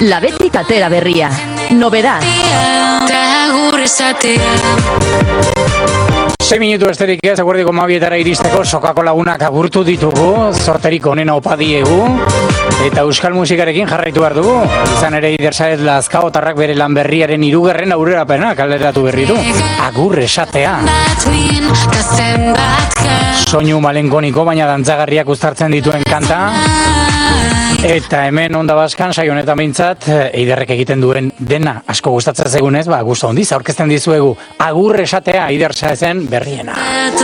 Labetik atera berria. Novedad. 6 minutu esterik ez, eguerdiko mabietara iristeko sokako lagunak agurtu ditugu, sorterik onena opa diegu, eta euskal musikarekin jarraitu behar dugu. Izan ere Eider Sáez Lazkaotarrak bere lan berriaren 3. aurrerapena kaleratu berri du. Agur esatea. Soinu malenkoniko baina dantzagarriak uztartzen dituen kanta. Eta hemen Onda Baskan saio honetan behintzat Eiderrek egiten duen dena asko gustatzen zaigunez, gustu handiz aurkezten dizuegu Agur esatea Eider Sáezen berriena.